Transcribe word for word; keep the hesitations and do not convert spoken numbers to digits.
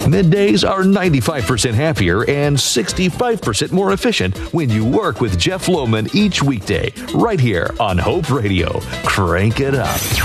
Middays are ninety-five percent happier and sixty-five percent more efficient when you work with Jeff Lohman each weekday, right here on Hope Radio. Crank it up.